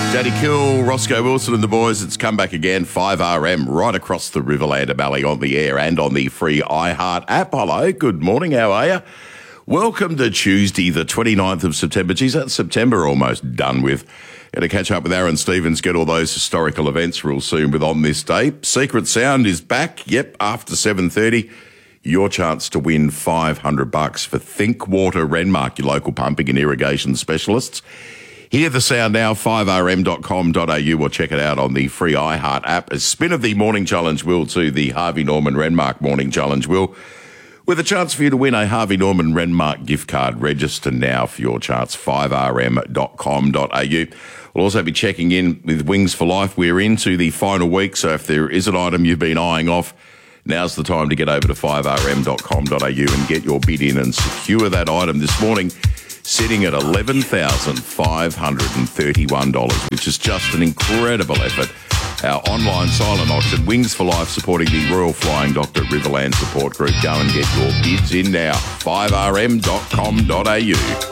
Daddy Cool, Roscoe Wilson and the boys, it's come back again, 5RM, right across the Riverland Valley on the air and on the free iHeart app. Hello, good morning, how are you? Welcome to Tuesday, the 29th of September. Geez, that's September almost done with. Going to catch up with Aaron Stevens, get all those historical events real soon with On This Day. Secret Sound is back, yep, after 7:30. Your chance to win $500 for Thinkwater Renmark, your local pumping and irrigation specialists. Hear the sound now, 5rm.com.au, or check it out on the free iHeart app. A spin of the Morning Challenge will to the Harvey Norman Renmark Morning Challenge will, with a chance for you to win a Harvey Norman Renmark gift card. Register now for your chance, 5rm.com.au. We'll also be checking in with Wings for Life. We're into the final week, so if there is an item you've been eyeing off, now's the time to get over to 5rm.com.au and get your bid in and secure that item. This morning, sitting at $11,531, which is just an incredible effort. Our online silent auction, Wings for Life, supporting the Royal Flying Doctor Riverland Support Group. Go and get your bids in now, 5rm.com.au.